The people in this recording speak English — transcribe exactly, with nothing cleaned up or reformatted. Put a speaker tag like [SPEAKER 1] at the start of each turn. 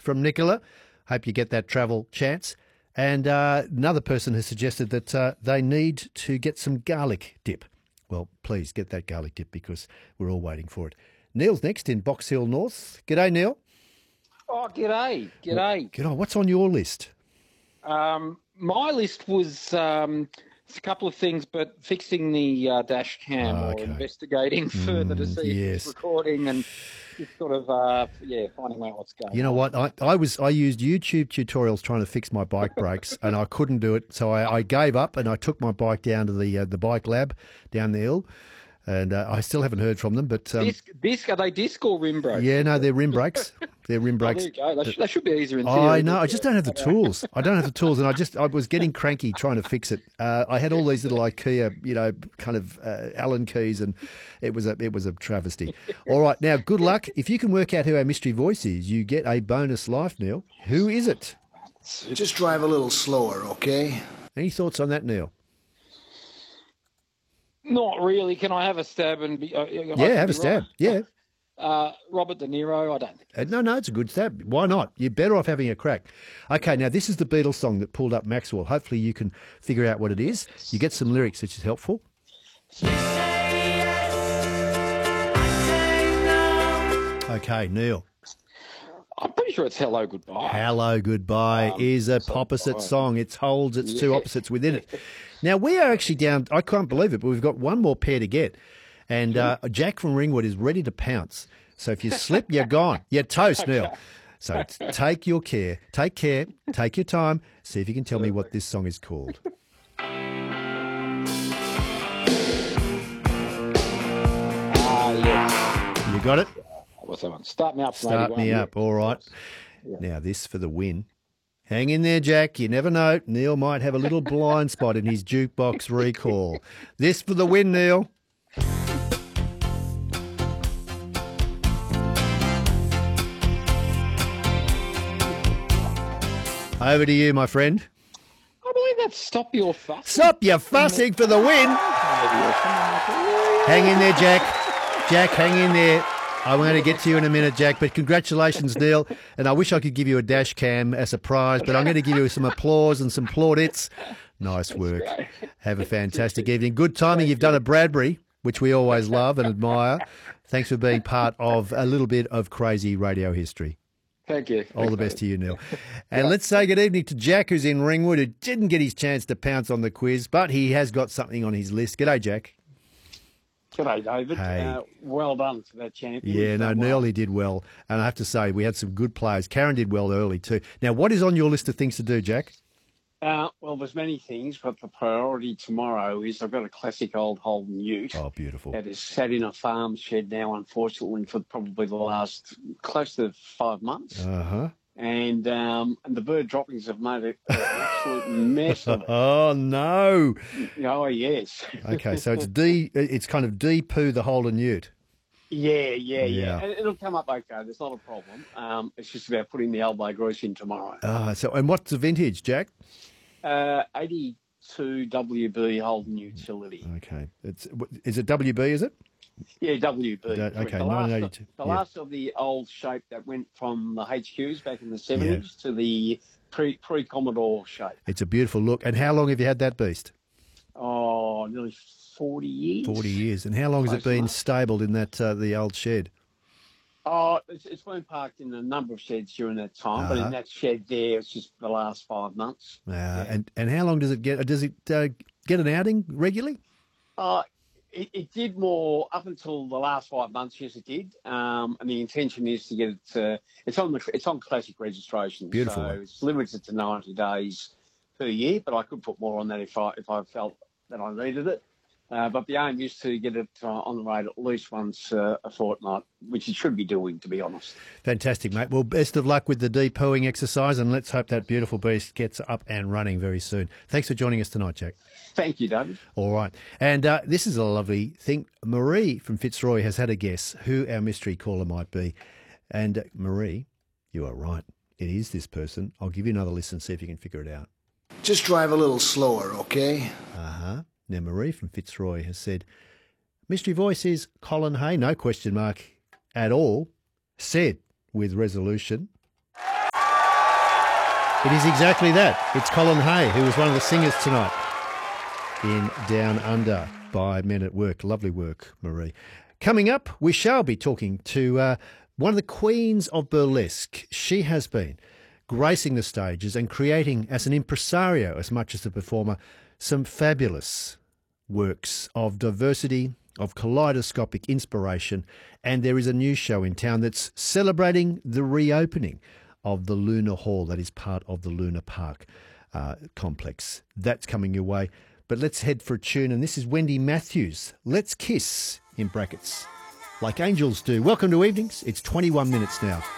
[SPEAKER 1] from Nicola. Hope you get that travel chance. And uh, another person has suggested that uh, they need to get some garlic dip. Well, please get that garlic dip because we're all waiting for it. Neil's next in Box Hill North. G'day, Neil.
[SPEAKER 2] Oh, g'day, g'day.
[SPEAKER 1] G'day. What's on your list?
[SPEAKER 2] Um, my list was um, a couple of things, but fixing the uh, dash cam
[SPEAKER 1] Oh,
[SPEAKER 2] or
[SPEAKER 1] okay.
[SPEAKER 2] investigating further to
[SPEAKER 1] Mm,
[SPEAKER 2] see if
[SPEAKER 1] yes.
[SPEAKER 2] it's recording and just sort of, uh, yeah, finding out what's going on.
[SPEAKER 1] You know what? I, I was I used YouTube tutorials trying to fix my bike brakes, and I couldn't do it. So I, I gave up, and I took my bike down to the uh, the bike lab down the hill, and uh, I still haven't heard from them. But um,
[SPEAKER 2] Disc, disc, are they disc or rim brakes?
[SPEAKER 1] yeah, no, they're rim brakes. They're rim
[SPEAKER 2] Oh,
[SPEAKER 1] brakes.
[SPEAKER 2] there you go. They, sh- they should be easier in theory.
[SPEAKER 1] I know. I just don't have the tools. I don't have the tools, and I just I was getting cranky trying to fix it. Uh, I had all these little IKEA, you know, kind of uh, Allen keys, and it was a it was a travesty. All right, now good luck. If you can work out who our mystery voice is, you get a bonus life, Neil. Who is it?
[SPEAKER 3] Just drive a little slower, okay?
[SPEAKER 1] Any thoughts on that, Neil?
[SPEAKER 2] Not really. Can I have a stab? And be, uh,
[SPEAKER 1] Yeah, have a stab. Yeah.
[SPEAKER 2] Uh, Robert De Niro, I don't think.
[SPEAKER 1] Uh, no, no, it's a good stab. Why not? You're better off having a crack. Okay, now this is the Beatles song that pulled up Maxwell. Hopefully you can figure out what it is. You get some lyrics, which is helpful. Okay, Neil.
[SPEAKER 2] I'm pretty sure it's Hello Goodbye.
[SPEAKER 1] Hello Goodbye
[SPEAKER 2] Um,
[SPEAKER 1] is a
[SPEAKER 2] so-
[SPEAKER 1] opposite song. It holds its two opposites within it. Now, we are actually down, I can't believe it, but we've got one more pair to get. And uh, Jack from Ringwood is ready to pounce. So if you slip, you're gone. You're toast, Neil. So t- take your care. Take care. Take your time. See if you can tell me what this song is called.
[SPEAKER 2] Ah, yes.
[SPEAKER 1] You got it?
[SPEAKER 2] What's that one? Start me up. from
[SPEAKER 1] Start
[SPEAKER 2] eighty-one,
[SPEAKER 1] me
[SPEAKER 2] yeah.
[SPEAKER 1] up. All right. Now, this for the win. Hang in there, Jack. You never know. Neil might have a little blind spot in his jukebox recall. This for the win, Neil. Over to you, my friend.
[SPEAKER 2] I believe that's Stop Your Fuss.
[SPEAKER 1] Stop your fussing for the win. Hang in there, Jack. Jack, hang in there. I'm going to get to you in a minute, Jack, but congratulations, Neil. And I wish I could give you a dash cam as a prize, but I'm going to give you some applause and some plaudits. Nice work. Have a fantastic evening. Good timing. You've done a Bradbury, which we always love and admire. Thanks for being part of a little bit of crazy radio history.
[SPEAKER 2] Thank you.
[SPEAKER 1] All the best to you, Neil. And let's say good evening to Jack, who's in Ringwood, who didn't get his chance to pounce on the quiz, but he has got something on his list. G'day, Jack.
[SPEAKER 4] G'day, David.
[SPEAKER 1] Hey.
[SPEAKER 4] Uh, well done for that champion.
[SPEAKER 1] Yeah, no,
[SPEAKER 4] Done
[SPEAKER 1] Neil,
[SPEAKER 4] well.
[SPEAKER 1] he did well. And I have to say, we had some good players. Karen did well early too. Now, what is on your list of things to do, Jack?
[SPEAKER 4] Uh, well, there's many things, but the priority tomorrow is I've got a classic old Holden Ute.
[SPEAKER 1] Oh, beautiful.
[SPEAKER 4] That is sat in a farm shed now, unfortunately, for probably the last close to five months.
[SPEAKER 1] Uh-huh.
[SPEAKER 4] And, um, and the bird droppings have made it an absolute mess of it.
[SPEAKER 1] Oh, no.
[SPEAKER 4] Oh, yes.
[SPEAKER 1] Okay, so it's D, it's kind of D-poo the Holden Ute.
[SPEAKER 4] Yeah, yeah, yeah,
[SPEAKER 1] Yeah.
[SPEAKER 4] And it'll come up okay. There's not a problem. Um, it's just about putting the elbow grease in tomorrow.
[SPEAKER 1] Ah, so, and what's the vintage, Jack?
[SPEAKER 4] Uh, eighty-two W B Holden Utility.
[SPEAKER 1] Okay. It's, is it W B, is it?
[SPEAKER 4] Yeah, W B.
[SPEAKER 1] That- okay,
[SPEAKER 4] the last,
[SPEAKER 1] nineteen
[SPEAKER 4] of,
[SPEAKER 1] eighty-two,
[SPEAKER 4] the
[SPEAKER 1] yeah.
[SPEAKER 4] last of the old shape that went from the H Qs back in the seventies to the pre, pre-Commodore shape.
[SPEAKER 1] It's a beautiful look. And how long have you had that beast?
[SPEAKER 4] Oh, nearly forty years.
[SPEAKER 1] forty years. And how long has it
[SPEAKER 4] Close
[SPEAKER 1] been
[SPEAKER 4] enough.
[SPEAKER 1] stabled in that uh, the old shed?
[SPEAKER 4] Oh, it's, it's been parked in a number of sheds during that time, but
[SPEAKER 1] Uh-huh.
[SPEAKER 4] in that shed there, it's just the last five months.
[SPEAKER 1] Uh, and, and how long does it get? Does it uh, get an outing regularly?
[SPEAKER 4] Uh, it, it did more up until the last five months. Yes, it did. Um, and the intention is to get it. Uh, it's on the it's on classic registration.
[SPEAKER 1] Beautiful
[SPEAKER 4] So
[SPEAKER 1] one.
[SPEAKER 4] it's limited to ninety days per year, but I could put more on that if I if I felt that I needed it. Uh, but the aim is to get it uh, on the road at least once uh, a fortnight, which it should be doing, to be honest.
[SPEAKER 1] Fantastic, mate. Well, best of luck with the depotting exercise, and let's hope that beautiful beast gets up and running very soon. Thanks for joining us tonight, Jack.
[SPEAKER 4] Thank you, David.
[SPEAKER 1] All right. And uh, this is a lovely thing. Marie from Fitzroy has had a guess who our mystery caller might be. And uh, Marie, you are right. It is this person. I'll give you another listen, see if you can figure it out.
[SPEAKER 3] Just drive a little slower, okay?
[SPEAKER 1] Uh-huh. Now, Marie from Fitzroy has said, mystery voice is Colin Hay, no question mark at all, said with resolution. It is exactly that. It's Colin Hay, who was one of the singers tonight in Down Under by Men at Work. Lovely work, Marie. Coming up, we shall be talking to uh, one of the queens of burlesque. She has been gracing the stages and creating, as an impresario as much as a performer, some fabulous works of diversity, of kaleidoscopic inspiration, and there is a new show in town that's celebrating the reopening of the Luna Hall that is part of the Luna Park uh, complex. That's coming your way. But let's head for a tune, and this is Wendy Matthews. Let's Kiss, in brackets, like angels do. Welcome to Evenings. It's twenty-one minutes now